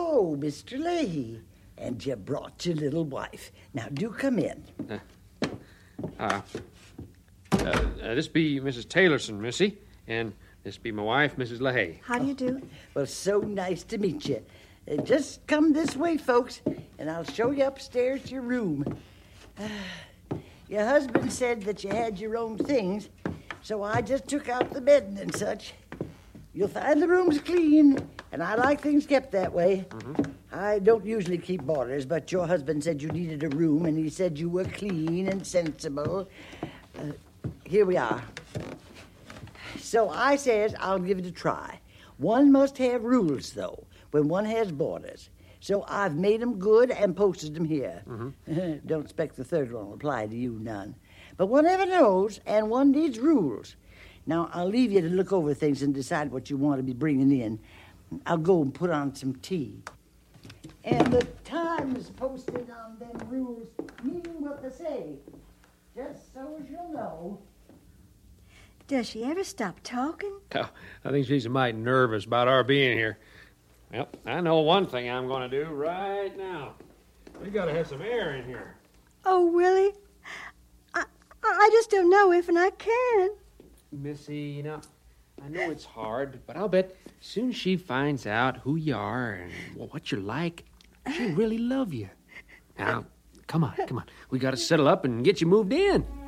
So, Mr. Leahy, and you brought your little wife. Now, do come in. This be Mrs. Taylorson, Missy, and this be my wife, Mrs. Leahy. How do you do? Well, so nice to meet you. Just come this way, folks, and I'll show you upstairs to your room. Your husband said that you had your own things, so I just took out the bedding and such. You'll find the room's clean, and I like things kept that way. Mm-hmm. I don't usually keep boarders, but your husband said you needed a room, and he said you were clean and sensible. Here we are. So I says I'll give it a try. One must have rules, though, when one has boarders. So I've made 'em good and posted 'em here. Mm-hmm. Don't expect the third one will apply to you none. But one never knows, and one needs rules. Now, I'll leave you to look over things and decide what you want to be bringing in. I'll go and put on some tea. And the time's posted on them rules, meaning what they say. Just so as you'll know. Does she ever stop talking? Oh, I think she's mighty nervous about our being here. Well, I know one thing I'm going to do right now. We got to have some air in here. Oh, really? I just don't know if and I can. Missy, I know it's hard, but I'll bet soon she finds out who you are and what you're like, she'll really love you. Now, come on. We got to settle up and get you moved in.